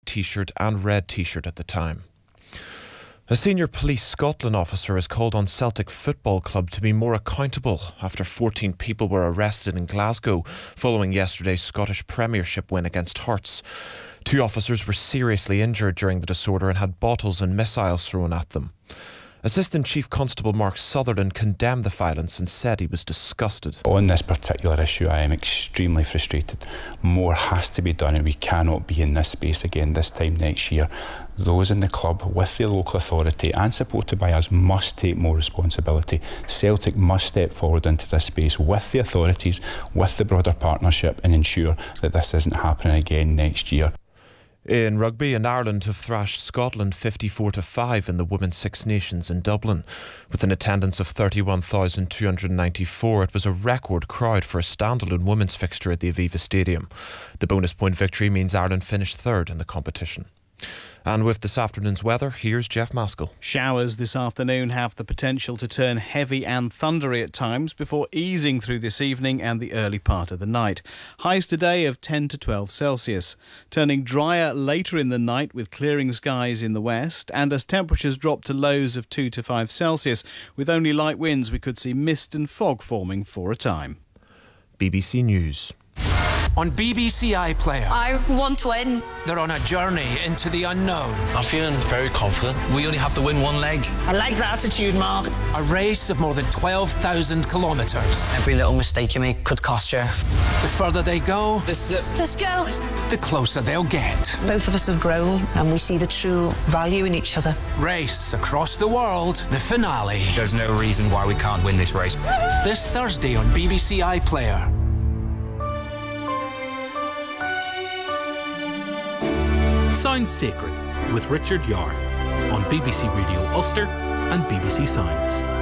t-shirt and red t-shirt at the time. A senior Police Scotland officer has called on Celtic Football Club to be more accountable after 14 people were arrested in Glasgow following yesterday's Scottish Premiership win against Hearts. 2 officers were seriously injured during the disorder and had bottles and missiles thrown at them. Assistant Chief Constable Mark Sutherland condemned the violence and said he was disgusted. On this particular issue, I am extremely frustrated. More has to be done and we cannot be in this space again this time next year. Those in the club with the local authority and supported by us must take more responsibility. Celtic must step forward into this space with the authorities, with the broader partnership and ensure that this isn't happening again next year. In rugby, and Ireland have thrashed Scotland 54-5 in the Women's Six Nations in Dublin. With an attendance of 31,294, it was a record crowd for a standalone women's fixture at the Aviva Stadium. The bonus point victory means Ireland finished third in the competition. And with this afternoon's weather, here's Jeff Maskell. Showers this afternoon have the potential to turn heavy and thundery at times before easing through this evening and the early part of the night. Highs today of 10 to 12 Celsius. Turning drier later in the night with clearing skies in the west, and as temperatures drop to lows of 2 to 5 Celsius. With only light winds, we could see mist and fog forming for a time. BBC News. On BBC iPlayer, I want to win. They're on a journey into the unknown. I'm feeling very confident. We only have to win one leg. I like the attitude, Mark. A race of more than 12,000 kilometres. Every little mistake you make could cost you. The further they go, This is it. Let's go. the closer they'll get. Both of us have grown and we see the true value in each other. Race across the world, the finale. There's no reason why we can't win this race. This Thursday on BBC iPlayer. Sounds Sacred with Richard Yar on BBC Radio Ulster and BBC Science.